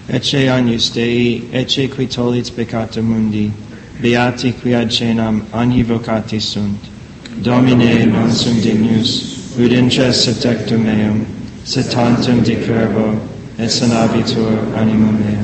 ecce agnus Dei, ecce qui tollit peccata mundi, beati qui ad cenam vocati sunt. Domine non sum dignus, ud intres ad tectum meum, sed tantum dicervo, et sanabitur animum meum.